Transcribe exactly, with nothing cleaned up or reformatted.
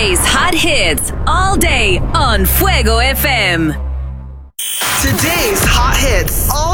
Today's hot hits all day on Fuego F M. Today's hot hits all